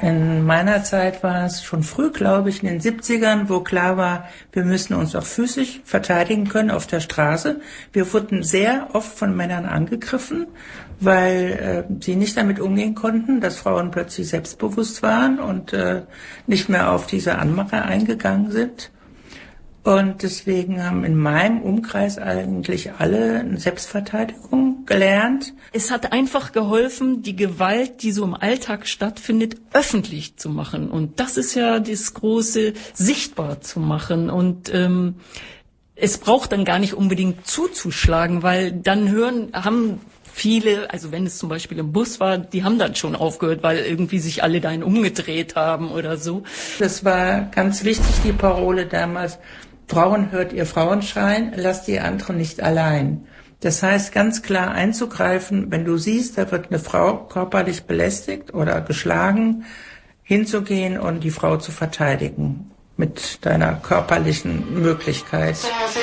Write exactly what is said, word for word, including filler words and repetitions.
In meiner Zeit war es schon früh, glaube ich, in den siebzigern, wo klar war, wir müssen uns auch physisch verteidigen können auf der Straße. Wir wurden sehr oft von Männern angegriffen, weil äh, sie nicht damit umgehen konnten, dass Frauen plötzlich selbstbewusst waren und äh, nicht mehr auf diese Anmache eingegangen sind. Und deswegen haben in meinem Umkreis eigentlich alle Selbstverteidigung gelernt. Es hat einfach geholfen, die Gewalt, die so im Alltag stattfindet, öffentlich zu machen. Und das ist ja das Große, sichtbar zu machen. Und ähm, es braucht dann gar nicht unbedingt zuzuschlagen, weil dann hören, haben viele, also wenn es zum Beispiel im Bus war, die haben dann schon aufgehört, weil irgendwie sich alle dahin umgedreht haben oder so. Das war ganz wichtig, die Parole damals. Frauen hört ihr Frauenschreien, lasst die anderen nicht allein. Das heißt, ganz klar einzugreifen, wenn du siehst, da wird eine Frau körperlich belästigt oder geschlagen, hinzugehen und die Frau zu verteidigen mit deiner körperlichen Möglichkeit.